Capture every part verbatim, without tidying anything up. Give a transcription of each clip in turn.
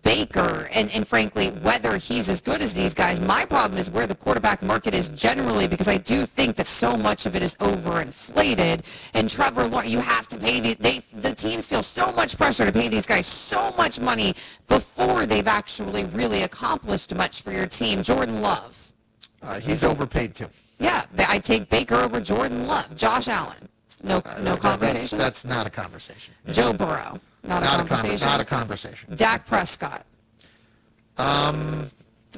Baker and, and frankly, whether he's as good as these guys. My problem is where the quarterback market is generally, because I do think that so much of it is overinflated. And Trevor Lawrence, you have to pay the, they, the teams feel so much pressure to pay these guys so much money before they've actually really accomplished much for your team. Jordan Love. Uh, he's overpaid too. Yeah, I take Baker over Jordan Love. Josh Allen. No, Uh, no that- conversation. That's, that's not a conversation. Joe Burrow. Not, Not a a, con- conversation. not a conversation. Dak Prescott. Um,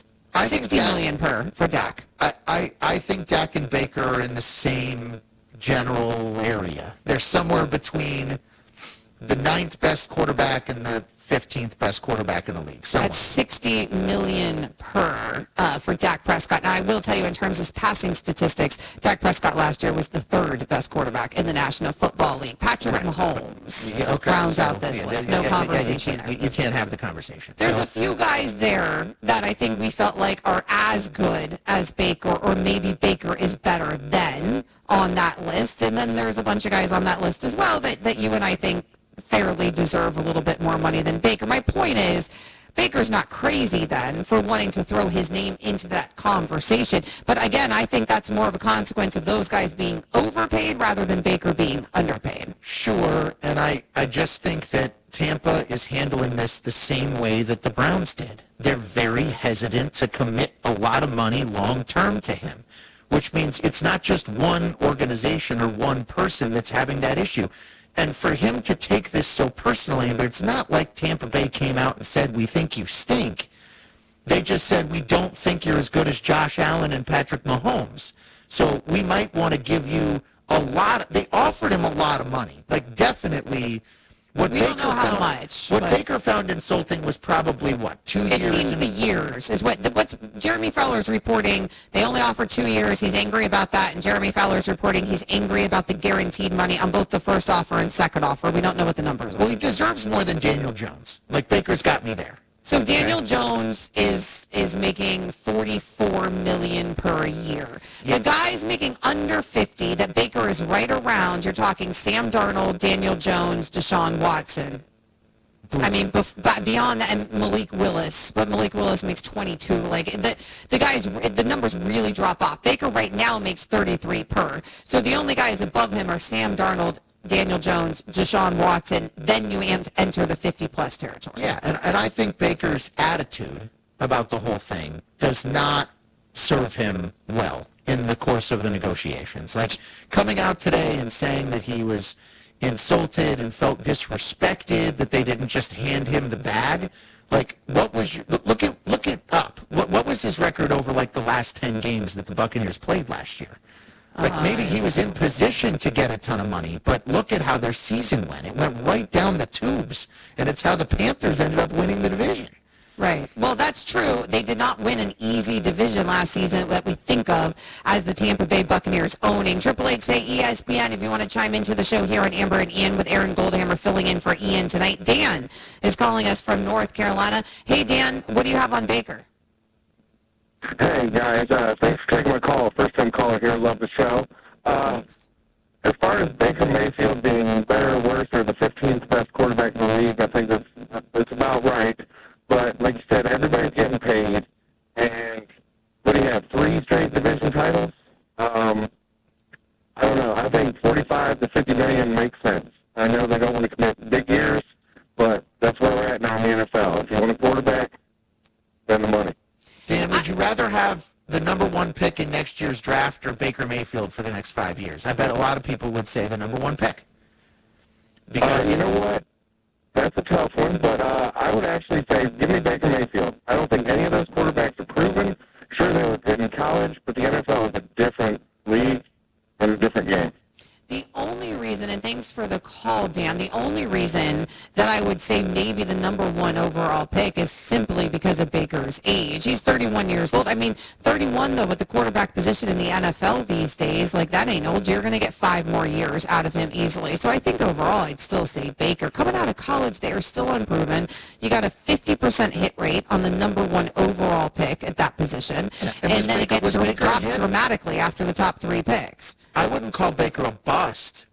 I think Sixty Dak- million per for Dak. I, I, I think Dak and Baker are in the same general area. They're somewhere between the ninth best quarterback and the fifteenth best quarterback in the league. Somewhere. That's sixty million per uh, for Dak Prescott. Now I will tell you, in terms of passing statistics, Dak Prescott last year was the third best quarterback in the National Football League. Patrick Right. Mahomes Yeah, okay, rounds so, out this yeah, list. yeah, No yeah, conversation Yeah, there. you, can't, you can't have the conversation. There's So- a few guys there that I think we felt like are as good as Baker, or maybe Baker is better than on that list. And then there's a bunch of guys on that list as well that, that you and I think fairly deserve a little bit more money than Baker. My point is, Baker's not crazy then for wanting to throw his name into that conversation. But again, I think that's more of a consequence of those guys being overpaid rather than Baker being underpaid. Sure, and I, I just think that Tampa is handling this the same way that the Browns did. They're very hesitant to commit a lot of money long term to him, which means it's not just one organization or one person that's having that issue. And for him to take this so personally, but it's not like Tampa Bay came out and said, we think you stink. They just said, we don't think you're as good as Josh Allen and Patrick Mahomes. So we might want to give you a lot. Of, they offered him a lot of money. Like, definitely. What We Baker don't know how found, much, What but- Baker found insulting was probably, what, two It years? seems in- the years is what what's Jeremy Fowler's reporting. They only offer two years. He's angry about that, and Jeremy Fowler's reporting he's angry about the guaranteed money on both the first offer and second offer. We don't know what the numbers are. Well, he deserves more than Daniel Jones. Like, Baker's got me there. So Daniel Jones is is making forty-four million dollars per year. Yeah. The guys making under fifty that Baker is right around. You're talking Sam Darnold, Daniel Jones, Deshaun Watson. I mean, bef- but beyond that, and Malik Willis, but Malik Willis makes twenty-two. Like the the guys, the numbers really drop off. Baker right now makes thirty-three per. So the only guys above him are Sam Darnold, Daniel Jones, Deshaun Watson. Then you ent- enter the fifty-plus territory. Yeah, and, and I think Baker's attitude about the whole thing does not serve him well in the course of the negotiations. Like, coming out today and saying that he was insulted and felt disrespected, that they didn't just hand him the bag. Like, what was your, look at look it up. What what was his record over like the last ten games that the Buccaneers played last year? Like, maybe he was in position to get a ton of money, but look at how their season went. It went right down the tubes, and it's how the Panthers ended up winning the division. Right. Well, that's true. They did not win an easy division last season that we think of as the Tampa Bay Buccaneers owning. Triple Eight say E S P N if you want to chime into the show here on Amber and Ian with Aaron Goldhammer filling in for Ian tonight. Dan is calling us from North Carolina. Hey, Dan, what do you have on Baker? Hey, guys. Uh, thanks for taking my call. First time caller here. Love the show. Uh, as far as Baker Mayfield being better or worse or the fifteenth best quarterback in the league, I think that's, that's about right. But like you said, everybody's getting paid. And what do you have, three straight division titles? Um, I don't know. I think forty-five to fifty million makes sense. I know they don't want to commit big years, but that's where we're at now in the N F L. If you want a quarterback, spend the money. Dan, would you rather have the number one pick in next year's draft or Baker Mayfield for the next five years? I bet a lot of people would say the number one pick. Uh, you know what? That's a tough one, but uh, I would actually say give me Baker Mayfield. I don't think any of those quarterbacks are proven. Sure, they were good in college, but the N F L is a different league and a different game. The only reason, and thanks for the call, Dan, the only reason that I would say maybe the number one overall pick is simply because of Baker's age. He's thirty-one years old. I mean, thirty-one, though, with the quarterback position in the N F L these days, like, that ain't old. You're going to get five more years out of him easily. So I think overall I'd still say Baker. Coming out of college, they are still unproven. You got a fifty percent hit rate on the number one overall pick at that position. And And, was then Baker- it gets was Baker dropped hit? dramatically after the top three picks. I wouldn't call Baker a bust,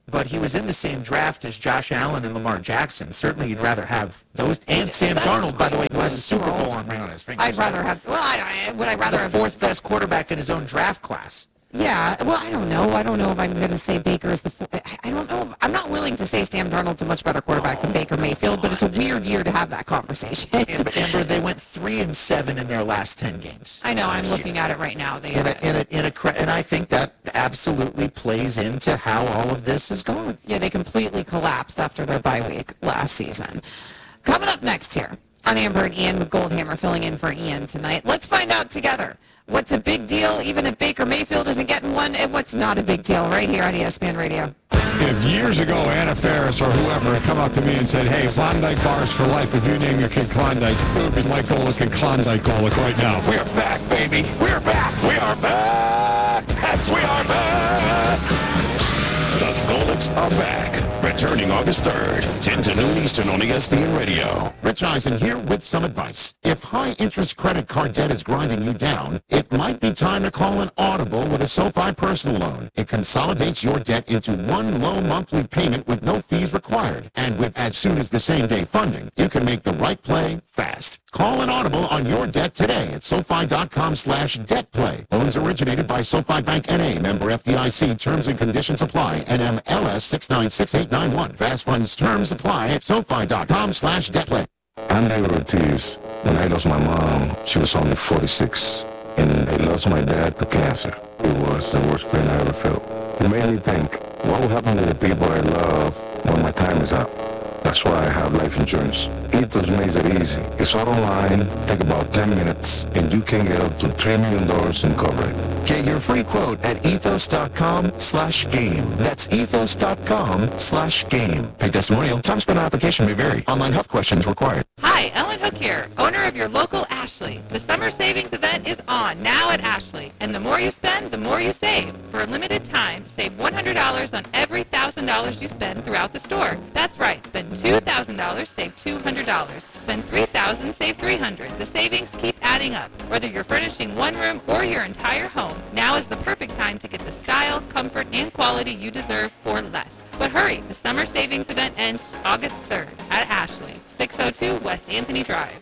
but he was in the same draft as Josh Allen and Lamar Jackson. Certainly you'd rather have those, and Sam That's Darnold, by the way, who has a That's Super too Bowl old. on ring on his finger. I'd rather have, well, I, I, would I rather the have fourth best quarterback in his own draft class. Yeah, well, I don't know. I don't know if I'm going to say Baker is the. Fo- I don't know. If, I'm not willing to say Sam Darnold's a much better quarterback than Baker Mayfield, but it's a weird year to have that conversation. Amber, Amber, they went three and seven in their last ten games. I know. I'm looking at it right now. They In a, in a, in a, cra- and I think that absolutely plays into how all of this is going. yeah, they completely collapsed after their bye week last season. Coming up next here on Amber and Ian with Goldhammer filling in for Ian tonight. Let's find out together. What's a big deal, even if Baker Mayfield isn't getting one, and what's not a big deal, right here on E S P N Radio. If years ago Anna Faris or whoever had come up to me and said, hey, Klondike bars for life, if you name your kid Klondike, it would be Mike Golick and Klondike Golick right now. We're back, baby. We're back. We are back. That's we are back. The Golicks are back. Returning August third, ten to noon Eastern on E S P N Radio. Rich Eisen here with some advice. If high-interest credit card debt is grinding you down, it might be time to call an Audible with a SoFi personal loan. It consolidates your debt into one low monthly payment with no fees required. And with as soon as the same-day funding, you can make the right play fast. Call an Audible on your debt today at SoFi.com slash debt play. Loans originated by SoFi Bank N A, member F D I C. Terms and conditions apply. N M L S six nine six eight nine one. Fast funds terms apply at SoFi.com slash debt play. I'm David Ortiz. When I lost my mom, she was only forty-six. And I lost my dad to cancer. It was the worst pain I ever felt. It made me think, what will happen to the people I love when my time is up? That's why I have life insurance. Ethos makes it easy. It's all online, take about ten minutes, and you can get up to three million dollars in coverage. Get your free quote at ethos.com slash game. That's ethos.com slash game. Pay testimonial. Time spent on application may vary. Online health questions required. Hi, Ellen Hook here, owner of your local Ashley. The summer savings event is on now at Ashley, and the more you spend, the more you save. For a limited time, save one hundred dollars on every one thousand dollars you spend throughout the store. That's right, spend two thousand dollars, save two hundred dollars. Spend three thousand dollars, save three hundred dollars. The savings keep adding up, whether you're furnishing one room or your entire home. Now is the perfect time to get the style, comfort, and quality you deserve for less. But hurry, the summer savings event ends August third at Ashley, six oh two West Anthony Drive.